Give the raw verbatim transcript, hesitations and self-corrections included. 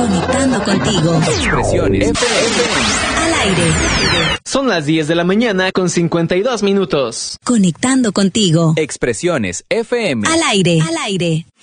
Conectando contigo. Expresiones F M. Al aire. Son las diez de la mañana con cincuenta y dos minutos. Conectando contigo. Expresiones F M. Al aire. Al aire.